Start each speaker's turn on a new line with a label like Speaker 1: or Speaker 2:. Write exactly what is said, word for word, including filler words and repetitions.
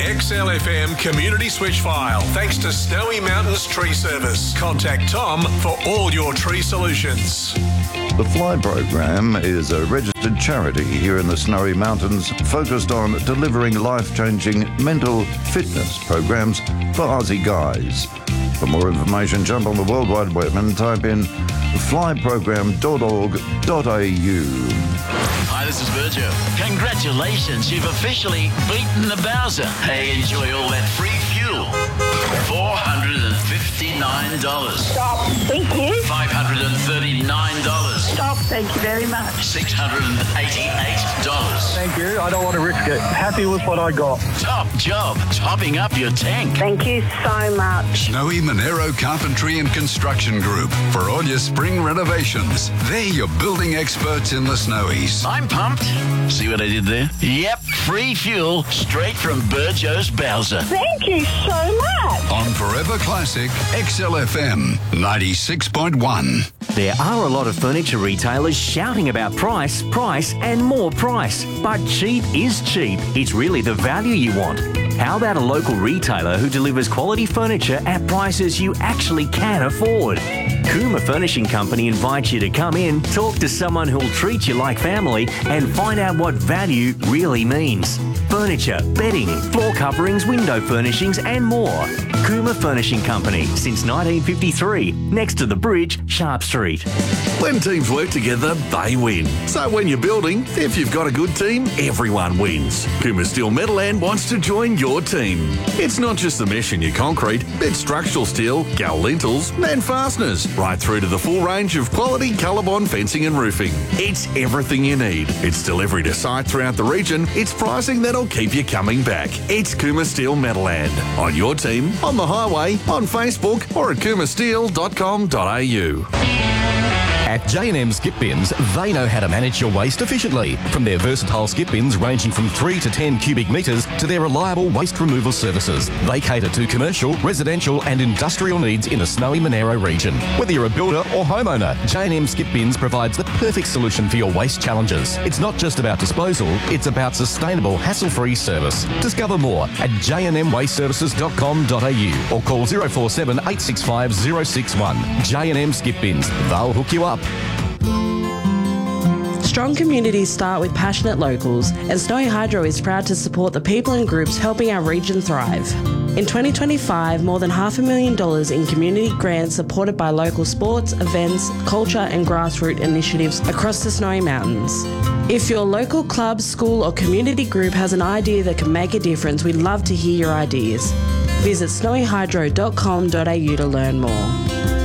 Speaker 1: X L F M community switch file thanks to Snowy Mountains Tree Service. Contact Tom for all your tree solutions.
Speaker 2: The Fly program is a registered charity here in the Snowy Mountains focused on delivering life-changing mental fitness programs for Aussie guys. For more information, jump on the World Wide Web and type in fly program dot org dot a u.
Speaker 3: Hi, this is Virgil. Congratulations, you've officially beaten the Bowser. Hey, enjoy all that free fuel. four hundred fifty-nine dollars.
Speaker 4: Stop. Thank you.
Speaker 3: five hundred thirty-nine dollars.
Speaker 4: Stop. Thank you very much.
Speaker 3: six hundred eighty-eight dollars.
Speaker 5: Thank you. I don't want to risk it. Happy with what I got.
Speaker 3: Top job, topping up your tank.
Speaker 4: Thank you so much.
Speaker 6: Snowy Monero Carpentry and Construction Group for all your spring renovations. They're your building experts in the Snowies.
Speaker 3: I'm pumped. See what I did there? Yep, free fuel straight from Burjo's Bowser.
Speaker 4: Thank you so much.
Speaker 6: On Forever Classic, X L F M ninety-six point one.
Speaker 7: There are a lot of furniture retailers shouting about price, price and more price. But cheap is cheap. It's really the value you want. How about a local retailer who delivers quality furniture at prices you actually can afford? Kuma Furnishing Company invites you to come in, talk to someone who'll treat you like family and find out what value really means. Furniture, bedding, floor coverings, window furnishings and more. Kuma Furnishing Company since nineteen fifty-three, next to the bridge, Sharp Street.
Speaker 8: When teams work together, they win. So when you're building, if you've got a good team, everyone wins. Kuma Steel Meadowland wants to join your team. It's not just the mesh in your concrete, it's structural steel, gal lintels and fasteners, right through to the full range of quality Colorbond fencing and roofing. It's everything you need. It's delivery to site throughout the region. It's pricing that'll keep you coming back. It's Kuma Steel Meadowland. On your team, on the highway, on Facebook or at kuma steel dot com dot a u.
Speaker 9: At J and M Skip Bins, they know how to manage your waste efficiently. From their versatile skip bins ranging from three to ten cubic metres to their reliable waste removal services, they cater to commercial, residential and industrial needs in the Snowy Monero region. Whether you're a builder or homeowner, J and M Skip Bins provides the perfect solution for your waste challenges. It's not just about disposal, it's about sustainable, hassle-free service. Discover more at j and m waste services dot com dot a u or call zero four seven, eight six five, zero six one. J and M Skip Bins, they'll hook you up.
Speaker 10: Strong communities start with passionate locals, and Snowy Hydro is proud to support the people and groups helping our region thrive. In twenty twenty-five, more than half a million dollars in community grants supported by local sports, events, culture and grassroots initiatives across the Snowy Mountains. If your local club, school or community group has an idea that can make a difference, we'd love to hear your ideas. Visit snowy hydro dot com dot a u to learn more.